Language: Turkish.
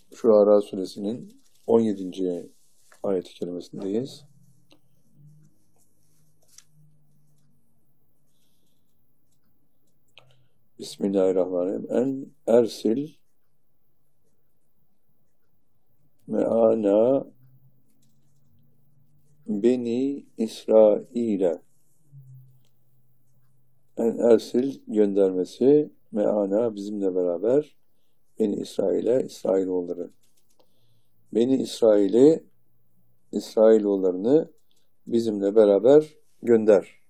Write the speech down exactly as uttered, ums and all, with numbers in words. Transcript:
Şuara suresinin on yedinci ayet-i kerimesindeyiz. Bismillahirrahmanirrahim. En ersil meana beni İsrail'e. En ersil göndermesi meana bizimle beraber Beni İsrail'e, İsrailoğulları. Beni İsrail'i, İsrailoğullarını bizimle beraber gönder.